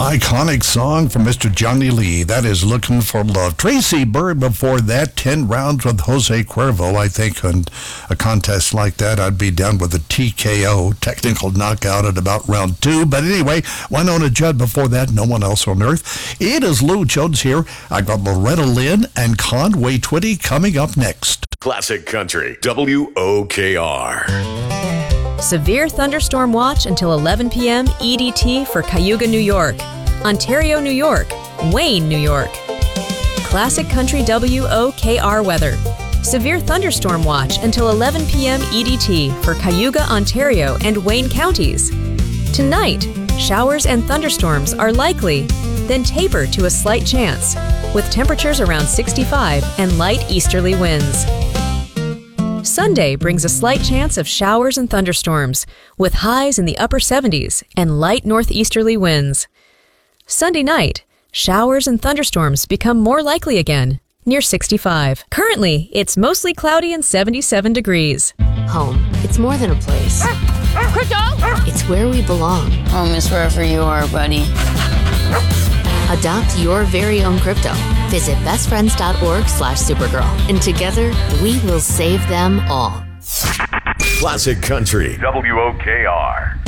Iconic song from Mr. Johnny Lee. That is Looking for Love. Tracy Byrd before that, 10 rounds with Jose Cuervo. I think on a contest like that, I'd be down with a TKO, technical knockout at about round 2. But anyway, Winona Judd before that, No One Else on Earth. It is Lou Jones here. I got Loretta Lynn and Conway Twitty coming up next. Classic Country, WOKR. Severe thunderstorm watch until 11 p.m. EDT for Cayuga, New York, Ontario, New York, Wayne, New York. Classic Country WOKR weather. Severe thunderstorm watch until 11 p.m. EDT for Cayuga, Ontario, and Wayne counties. Tonight, showers and thunderstorms are likely, then taper to a slight chance, with temperatures around 65 and light easterly winds. Sunday brings a slight chance of showers and thunderstorms, with highs in the upper 70s and light northeasterly winds. Sunday night, showers and thunderstorms become more likely again, near 65. Currently, it's mostly cloudy and 77 degrees. Home. It's more than a place. Crypto! It's where we belong. Home is wherever you are, buddy. Adopt your very own crypto. Visit bestfriends.org/Supergirl. And together, we will save them all. Classic Country, WOKR.